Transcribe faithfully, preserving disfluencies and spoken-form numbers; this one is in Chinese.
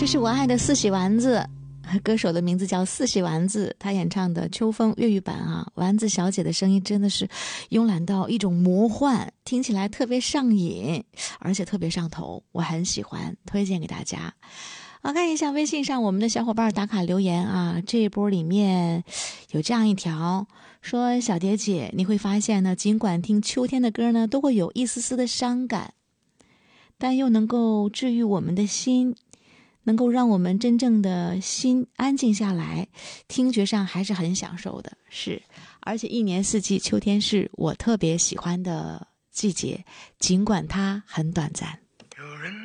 这是我爱的四喜丸子，歌手的名字叫四喜丸子，他演唱的《秋风》粤语版啊，丸子小姐的声音真的是慵懒到一种魔幻，听起来特别上瘾，而且特别上头，我很喜欢，推荐给大家。啊，看一下微信上我们的小伙伴打卡留言啊，这一波里面有这样一条，说小蝶姐，你会发现呢，尽管听秋天的歌呢，都会有一丝丝的伤感，但又能够治愈我们的心，能够让我们真正的心安静下来，听觉上还是很享受的。是，而且一年四季，秋天是我特别喜欢的季节，尽管它很短暂。